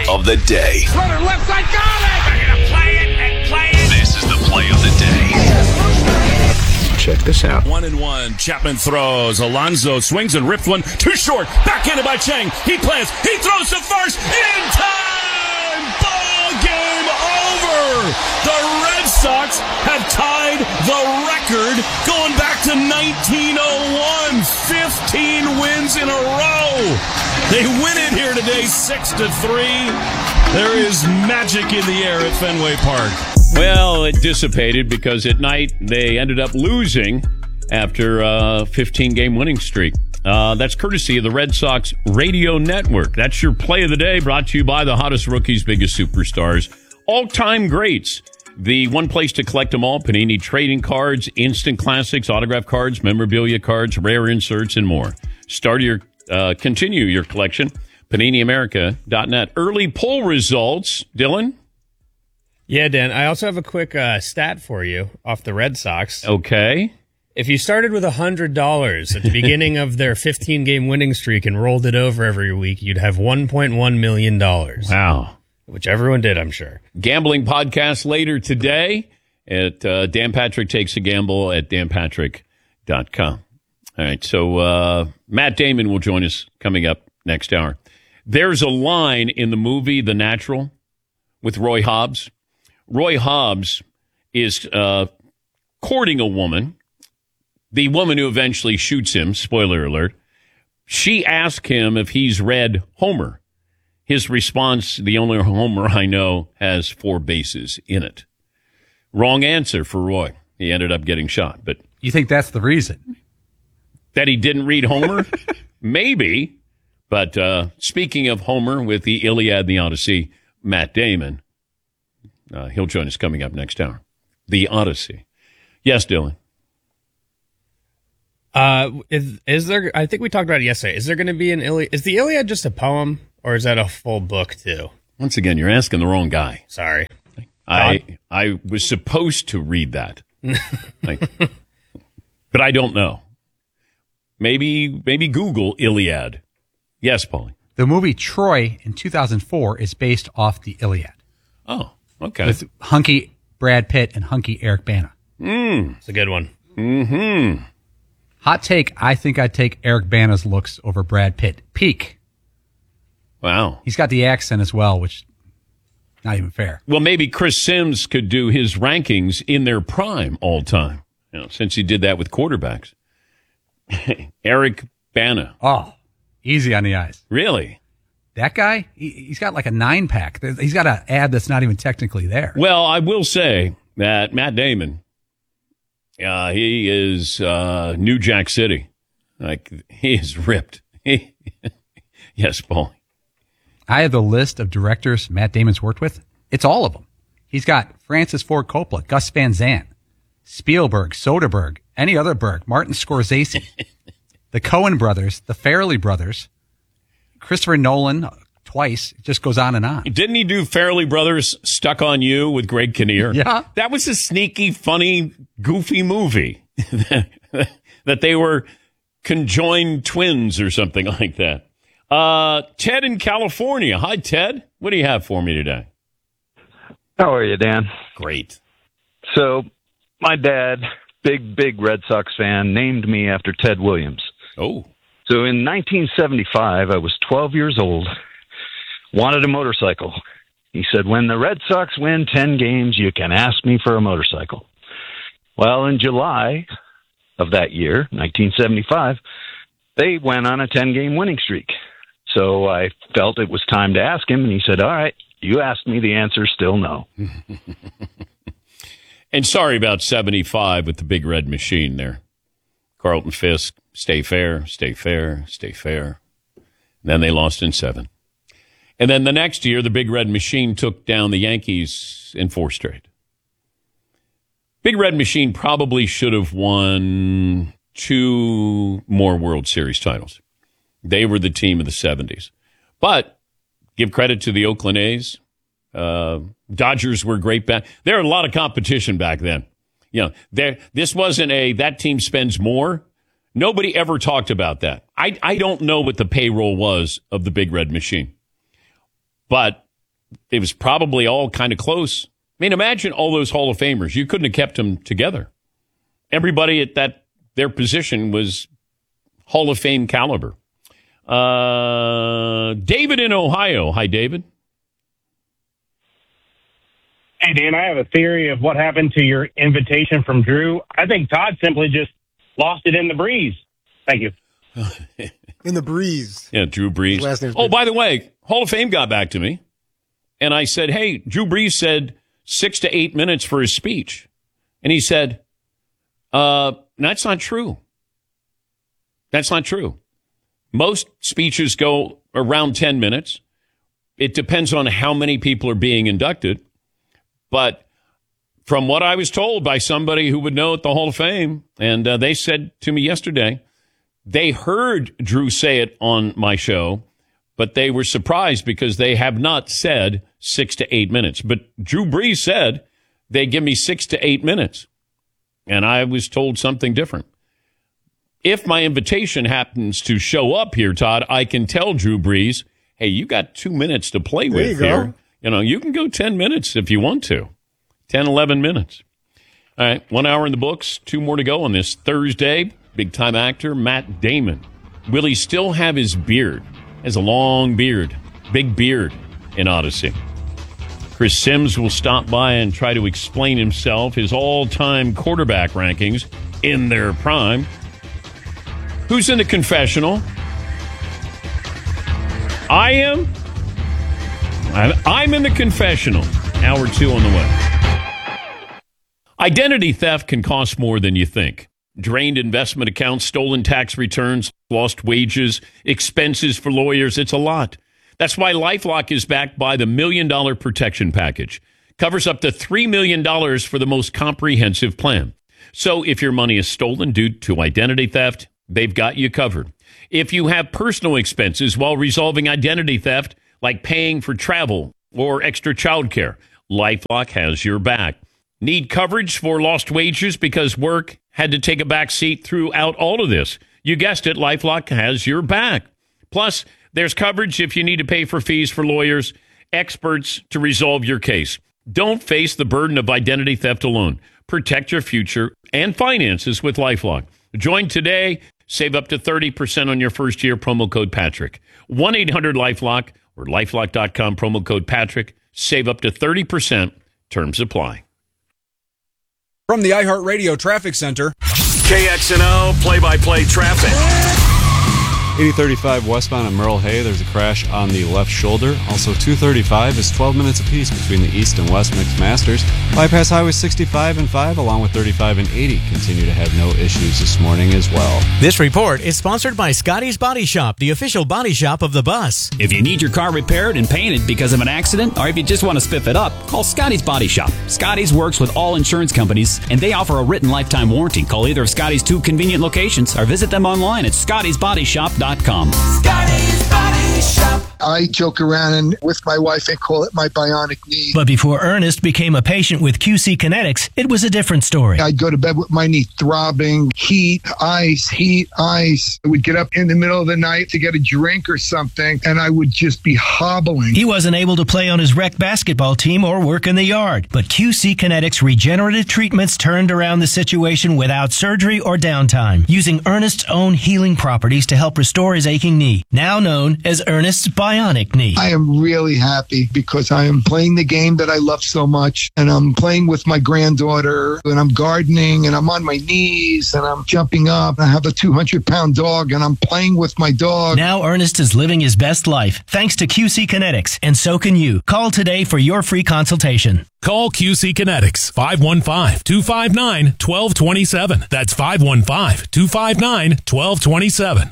of the day. Runner left side, got it! They're going to play it and play it. This is the play of the day. Check this out. 1-1. Chapman throws. Alonso swings and rips one too short. Backhanded by Chang. He plants. He throws to first. In time! Ball game over! The Red Sox have tied the record going back to 1901. 15 wins in a row. They win it here today 6-3. There is magic in the air at Fenway Park. Well, it dissipated because at night they ended up losing after a 15-game winning streak. That's courtesy of the Red Sox Radio Network. That's your play of the day, brought to you by the hottest rookies, biggest superstars, all-time greats. The one place to collect them all: Panini trading cards, instant classics, autograph cards, memorabilia cards, rare inserts, and more. Continue your collection. PaniniAmerica.net. Early poll results, Dylan. Yeah, Dan, I also have a quick stat for you off the Red Sox. Okay. If you started with $100 at the beginning of their 15-game winning streak and rolled it over every week, you'd have $1.1 million. Wow. Which everyone did, I'm sure. Gambling podcast later today at Dan Patrick Takes a Gamble at danpatrick.com. All right, so Matt Damon will join us coming up next hour. There's a line in the movie The Natural with Roy Hobbs. Roy Hobbs is courting a woman, the woman who eventually shoots him, spoiler alert. She asked him if he's read Homer. His response, the only Homer I know has 4 bases in it. Wrong answer for Roy. He ended up getting shot. But you think that's the reason? That he didn't read Homer? Maybe. But speaking of Homer with the Iliad and the Odyssey, Matt Damon, he'll join us coming up next hour. The Odyssey. Yes, Dylan. Is there? I think we talked about it yesterday. Is there going to be an Iliad? Is the Iliad just a poem, or is that a full book too? Once again, you're asking the wrong guy. Sorry. I was supposed to read that, but I don't know. Maybe Google Iliad. Yes, Paulie. The movie Troy in 2004 is based off the Iliad. Oh, okay. With hunky Brad Pitt and hunky Eric Bana. It's a good one. Mm-hmm. Hot take, I think I'd take Eric Bana's looks over Brad Pitt. Peak. Wow. He's got the accent as well, which not even fair. Well, maybe Chris Sims could do his rankings in their prime all time, since he did that with quarterbacks. Eric Bana. Oh, easy on the eyes. Really? That guy, he's got like a 9-pack. He's got an ad that's not even technically there. Well, I will say that Matt Damon, he is New Jack City. He is ripped. Yes, Paul. I have the list of directors Matt Damon's worked with. It's all of them. He's got Francis Ford Coppola, Gus Van Sant, Spielberg, Soderbergh, any other Berg, Martin Scorsese, the Coen brothers, the Farrelly brothers, Christopher Nolan twice. It just goes on and on. Didn't he do Farrelly Brothers Stuck on You with Greg Kinnear? Yeah. That was a sneaky, funny, goofy movie that they were conjoined twins or something like that. Ted in California. Hi, Ted. What do you have for me today? How are you, Dan? Great. So, my dad, big Red Sox fan, named me after Ted Williams. Oh. So, in 1975, I was 12 years old, wanted a motorcycle. He said, when the Red Sox win 10 games, you can ask me for a motorcycle. Well, in July of that year, 1975, they went on a 10-game winning streak. So I felt it was time to ask him, and he said, all right, you asked me, the answer's still no. And sorry about 75 with the big red machine there. Carlton Fisk, stay fair, stay fair, stay fair. Then they lost in 7. And then the next year, the big red machine took down the Yankees in 4 straight. Big red machine probably should have won 2 more World Series titles. They were the team of the 70s. But give credit to the Oakland A's. Dodgers were great back. There was a lot of competition back then. This wasn't that team spends more. Nobody ever talked about that. I don't know what the payroll was of the Big Red Machine. But it was probably all kind of close. I mean, imagine all those Hall of Famers. You couldn't have kept them together. Everybody at their position was Hall of Fame caliber. David in Ohio. Hi, David. Hey, Dan, I have a theory of what happened to your invitation from Drew. I think Todd simply just lost it in the breeze. Thank you. In the breeze. Yeah, Drew Brees. Last name's Oh, by the way, Hall of Fame got back to me. And I said, hey, Drew Brees said 6 to 8 minutes for his speech. And he said, that's not true. That's not true. Most speeches go around 10 minutes. It depends on how many people are being inducted. But from what I was told by somebody who would know at the Hall of Fame, and they said to me yesterday, they heard Drew say it on my show, but they were surprised because they have not said 6 to 8 minutes. But Drew Brees said they give me 6 to 8 minutes. And I was told something different. If my invitation happens to show up here, Todd, I can tell Drew Brees, hey, you got 2 minutes to play with here. You know, you can go 10 minutes if you want to. 10, 11 minutes. All right, 1 hour in the books, 2 more to go on this Thursday. Big-time actor Matt Damon. Will he still have his beard? He has a long beard, big beard in Odyssey. Chris Sims will stop by and try to explain himself, his all-time quarterback rankings in their prime. Who's in the confessional? I am. I'm in the confessional. Hour 2 on the way. Identity theft can cost more than you think. Drained investment accounts, stolen tax returns, lost wages, expenses for lawyers. It's a lot. That's why LifeLock is backed by the $1 Million Protection Package. Covers up to $3 million for the most comprehensive plan. So if your money is stolen due to identity theft, they've got you covered. If you have personal expenses while resolving identity theft, like paying for travel or extra childcare, LifeLock has your back. Need coverage for lost wages because work had to take a back seat throughout all of this? You guessed it, LifeLock has your back. Plus, there's coverage if you need to pay for fees for lawyers, experts to resolve your case. Don't face the burden of identity theft alone. Protect your future and finances with LifeLock. Join today. Save up to 30% on your first year. Promo code Patrick. 1-800-LifeLock or LifeLock.com. Promo code Patrick. Save up to 30%. Terms apply. From the iHeartRadio Traffic Center. KXNO play-by-play traffic. 8035 westbound at Merle Hay, there's a crash on the left shoulder. Also, 235 is 12 minutes apiece between the East and West Mixed Masters. Bypass Highway 65 and 5, along with 35 and 80, continue to have no issues this morning as well. This report is sponsored by Scotty's Body Shop, the official body shop of the bus. If you need your car repaired and painted because of an accident, or if you just want to spiff it up, call Scotty's Body Shop. Scotty's works with all insurance companies, and they offer a written lifetime warranty. Call either of Scotty's 2 convenient locations or visit them online at scottysbodyshop.com. Scotty's Body Shop. I joke around and with my wife and call it my bionic knee. But before Ernest became a patient with QC Kinetics, it was a different story. I'd go to bed with my knee throbbing, heat, ice. I would get up in the middle of the night to get a drink or something, and I would just be hobbling. He wasn't able to play on his rec basketball team or work in the yard. But QC Kinetics regenerative treatments turned around the situation without surgery or downtime, using Ernest's own healing properties to help restore his aching knee, now known as Ernest's bionic knee. I am really happy because I am playing the game that I love so much, and I'm playing with my granddaughter, and I'm gardening, and I'm on my knees, and I'm jumping up. I have a 200-pound dog, and I'm playing with my dog. Now Ernest is living his best life thanks to QC Kinetics, and so can you. Call today for your free consultation. Call QC Kinetics, 515-259-1227. That's 515-259-1227.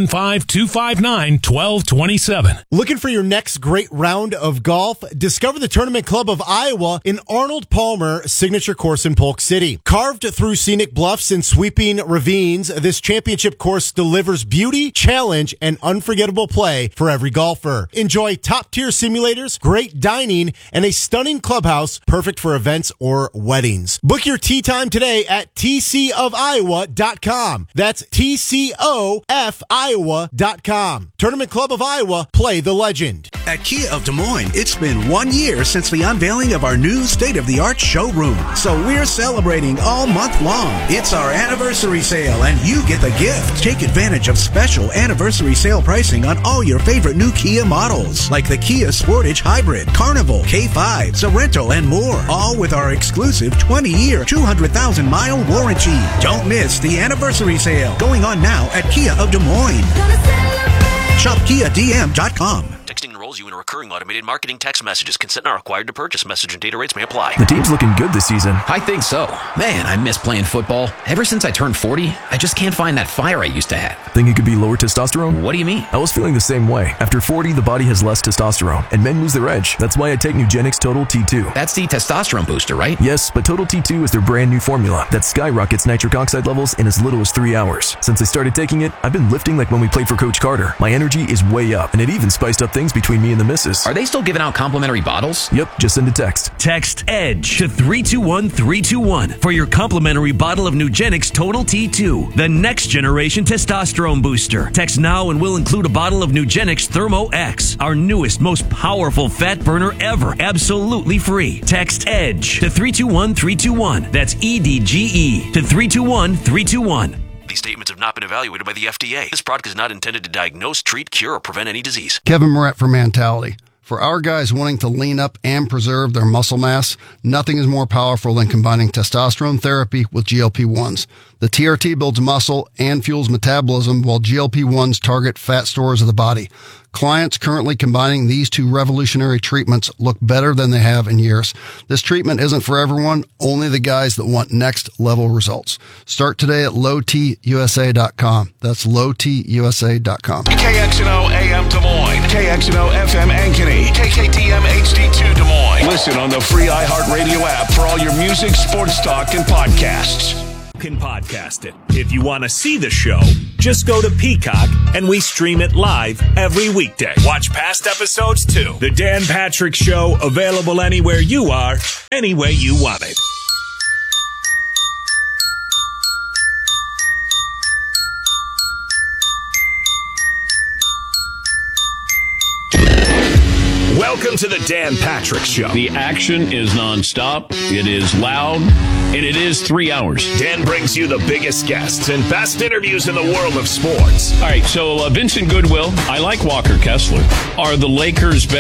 515-259-1227. Looking for your next great round of golf? Discover the Tournament Club of Iowa in Arnold Palmer signature course in Polk City. Carved through scenic bluffs and sweeping ravines, this championship course delivers beauty, challenge, and unforgettable play for every golfer. Enjoy top-tier simulators, great dining, and a stunning clubhouse perfect for events or weddings. Book your tee time today at tcofiowa.com. That's tcofiowa.com. Tournament Club of Iowa. Play play-by-play the legend. At Kia of Des Moines, it's been 1 year since the unveiling of our new state-of-the-art showroom. So we're celebrating all month long. It's our anniversary sale, and you get the gift. Take advantage of special anniversary sale pricing on all your favorite new Kia models, like the Kia Sportage Hybrid, Carnival, K5, Sorento, and more. All with our exclusive 20-year, 200,000-mile warranty. Don't miss the anniversary sale going on now at Kia of Des Moines. Shop KiaDM.com. Texting enrolls you in recurring automated marketing text messages. Consent not required to purchase. Message and data rates may apply. The team's looking good this season. I think so. Man, I miss playing football. Ever since I turned 40, I just can't find that fire I used to have. Think it could be lower testosterone? What do you mean? I was feeling the same way. After 40, the body has less testosterone, and men lose their edge. That's why I take Nugenix Total T2. That's the testosterone booster, right? Yes, but Total T2 is their brand new formula that skyrockets nitric oxide levels in as little as 3 hours. Since I started taking it, I've been lifting like when we played for Coach Carter. My energy is way up, and it even spiced up things between me and the missus. Are they still giving out complimentary bottles? Yep, just send a text. Text EDGE to 321-321 for your complimentary bottle of Nugenix Total T2, the next generation testosterone booster. Text now and we'll include a bottle of Nugenix Thermo X, our newest, most powerful fat burner ever, absolutely free. Text EDGE to 321-321. That's EDGE to 321-321. These statements have not been evaluated by the FDA. This product is not intended to diagnose, treat, cure, or prevent any disease. Kevin Moret for Mentality. For our guys wanting to lean up and preserve their muscle mass, nothing is more powerful than combining testosterone therapy with GLP-1s. The TRT builds muscle and fuels metabolism, while GLP-1s target fat stores of the body. Clients currently combining these two revolutionary treatments look better than they have in years. This treatment isn't for everyone, only the guys that want next level results. Start today at lowtusa.com. That's lowtusa.com. KXNO AM Des Moines, KXNO FM Ankeny, KKTM HD2 Des Moines. Listen on the free iHeartRadio app for all your music, sports talk, and podcasts. Can podcast it. If you want to see the show, just go to Peacock and we stream it live every weekday. Watch past episodes too. The Dan Patrick Show, available anywhere you are, any way you want it. Welcome to the Dan Patrick Show. The action is nonstop. It is loud. And it is 3 hours. Dan brings you the biggest guests and best interviews in the world of sports. All right, so Vincent Goodwill, I like Walker Kessler. Are the Lakers better?